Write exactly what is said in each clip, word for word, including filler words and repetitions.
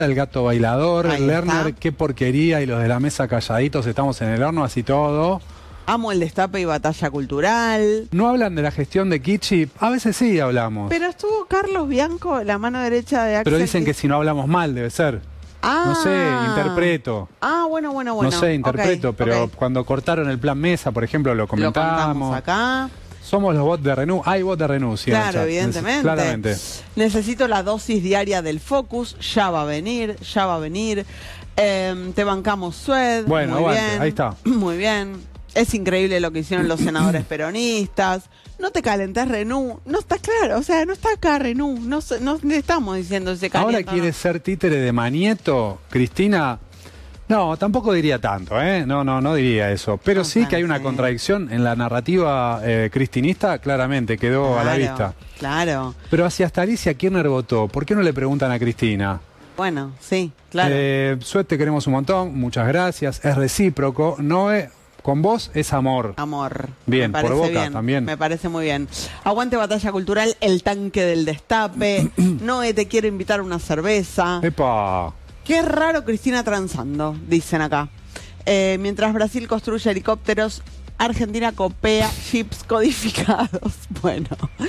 El gato bailador, Ahí Lerner, está. qué porquería, y los de la mesa calladitos, estamos en el horno, así todo. Amo el destape y batalla cultural. ¿No hablan de la gestión de Kichi? A veces sí hablamos. Pero estuvo Carlos Bianco, la mano derecha de Axel. Pero dicen que Kiss- si no hablamos mal, debe ser. Ah. No sé, interpreto. Ah, bueno, bueno, bueno. no sé, interpreto, Ok, pero ok. cuando cortaron el plan Mesa, por ejemplo, lo Lo comentamos. contamos acá. Somos los bots de Renault. Hay bots de Renault, sí. en el Claro, chat. evidentemente. Claramente. Necesito la dosis diaria del Focus. Ya va a venir, ya va a venir. Eh, te bancamos Sued. Bueno, muy aguante, bien. ahí está. Muy bien. Es increíble lo que hicieron los senadores peronistas. No te calentes, Renault. No está claro, o sea, no está acá Renault. No, se- no le estamos diciendo ese calienta. Ahora quiere ser títere de Manieto, Cristina. No, tampoco diría tanto, ¿eh? No, no, no diría eso. Pero No sí que hay una pensé. contradicción en la narrativa eh, cristinista, claramente, quedó a la Claro, vista. Claro. Pero hacia hasta Alicia Kirchner votó. ¿Por qué no le preguntan a Cristina? Bueno, sí, claro. Eh, Suet, te queremos un montón, muchas gracias. Es recíproco. No es, con vos es amor. Amor. Bien, Me por parece Boca bien, también. Me parece muy bien. Aguante batalla cultural, el tanque del destape. Noé te quiere invitar a una cerveza. Epa. Qué raro Cristina transando, dicen acá. Eh, mientras Brasil construye helicópteros, Argentina copia chips codificados. Bueno.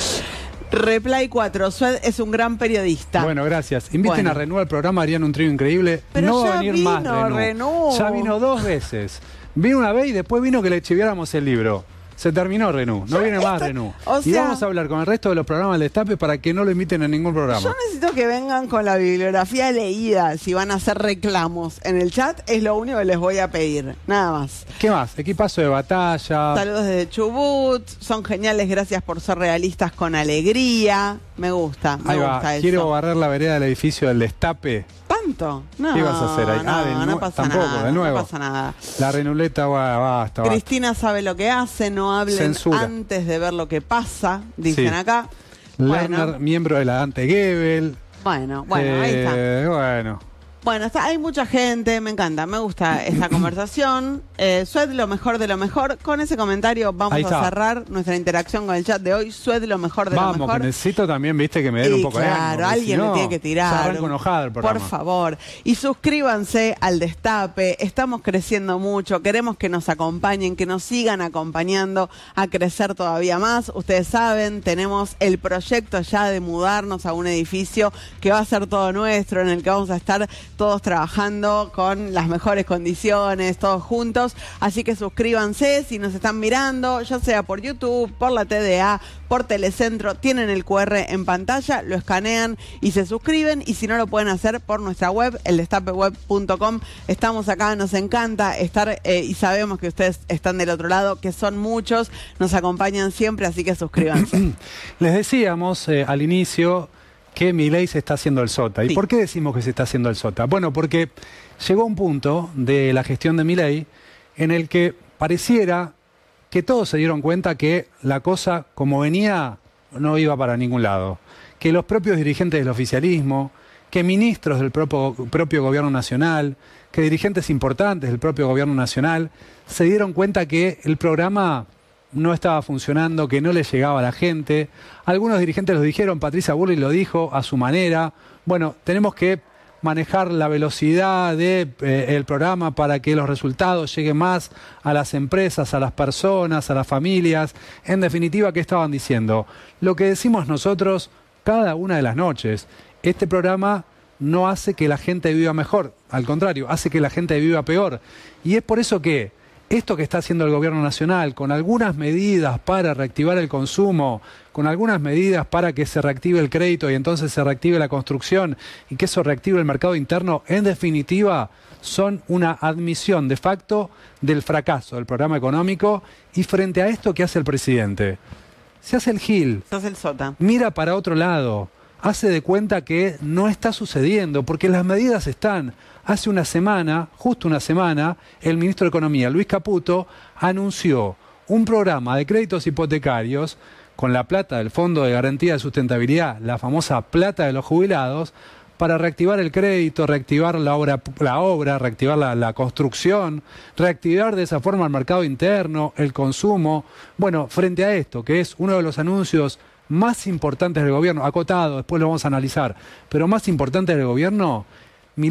Reply cuatro, Sued es un gran periodista. Bueno, gracias. Inviten Bueno. a Renault al programa, harían un trío increíble. Pero no va ya a venir vino más Renault. Renault. Ya vino dos veces. Vino una vez y después vino que le chiviáramos el libro. Se terminó Renault, no Yo viene más esto- Renault. o y sea- vamos a hablar con el resto de los programas del Destape para que no lo inviten a ningún programa. Yo necesito que vengan con la bibliografía leída. Si van a hacer reclamos en el chat, es lo único que les voy a pedir. Nada más. ¿Qué más? Equipazo de batalla. Saludos desde Chubut. Son geniales, gracias por ser realistas con alegría. Me gusta, me Ahí va. gusta eso. Quiero barrer la vereda del edificio del Destape. ¿Tanto? No, ¿Qué vas a hacer ahí? no, Ah, de no nue- pasa tampoco, nada. de nuevo. No pasa nada. La renuleta, va, basta, basta. Cristina sabe lo que hace, no hablen Censura. antes de ver lo que pasa, dicen Sí. acá. Lerner, Bueno, miembro de la Ante Gebel. bueno, bueno, ahí está. Eh, Bueno. Bueno, está, hay mucha gente, me encanta, me gusta esta conversación. Eh, Sued, lo mejor de lo mejor. Con ese comentario vamos Ahí a está. cerrar nuestra interacción con el chat de hoy. Sued, lo mejor de Vamos, lo que mejor. necesito también, viste, que me den un Y poco de ánimo, claro, porque alguien si le no, tiene que tirar. ya arranco enojado el programa. Por favor. Y suscríbanse al Destape. Estamos creciendo mucho. Queremos que nos acompañen, que nos sigan acompañando a crecer todavía más. Ustedes saben, tenemos el proyecto ya de mudarnos a un edificio que va a ser todo nuestro, en el que vamos a estar todos trabajando con las mejores condiciones, todos juntos. Así que suscríbanse si nos están mirando, ya sea por YouTube, por la T D A, por Telecentro. Tienen el Q R en pantalla, lo escanean y se suscriben. Y si no, lo pueden hacer por nuestra web, el destape web punto com. Estamos acá, nos encanta estar eh, y sabemos que ustedes están del otro lado, que son muchos, nos acompañan siempre, así que suscríbanse. Les decíamos eh, al inicio que Milei se está haciendo el sota. ¿Y Sí. por qué decimos que se está haciendo el sota? Bueno, porque llegó un punto de la gestión de Milei en el que pareciera que todos se dieron cuenta que la cosa, como venía, no iba para ningún lado. Que los propios dirigentes del oficialismo, que ministros del propio, propio gobierno nacional, que dirigentes importantes del propio gobierno nacional, se dieron cuenta que el programa no estaba funcionando, que no le llegaba a la gente. Algunos dirigentes lo dijeron, Patricia Bullrich lo dijo a su manera. Bueno, tenemos que manejar la velocidad del de, eh, programa para que los resultados lleguen más a las empresas, a las personas, a las familias. En definitiva, ¿qué estaban diciendo? Lo que decimos nosotros cada una de las noches. Este programa no hace que la gente viva mejor, al contrario, hace que la gente viva peor. Y es por eso que esto que está haciendo el gobierno nacional, con algunas medidas para reactivar el consumo, con algunas medidas para que se reactive el crédito y entonces se reactive la construcción y que eso reactive el mercado interno, en definitiva, son una admisión de facto del fracaso del programa económico. Y frente a esto, ¿qué hace el presidente? Se hace el gil, Sos el sota. mira para otro lado, hace de cuenta que no está sucediendo, porque las medidas están. Hace una semana, justo una semana, el ministro de Economía, Luis Caputo, anunció un programa de créditos hipotecarios con la plata del Fondo de Garantía de Sustentabilidad, la famosa plata de los jubilados, para reactivar el crédito, reactivar la obra, la obra reactivar la, la construcción, reactivar de esa forma el mercado interno, el consumo. Bueno, frente a esto, que es uno de los anuncios más importantes del gobierno, acotado, después lo vamos a analizar, pero más importantes del gobierno,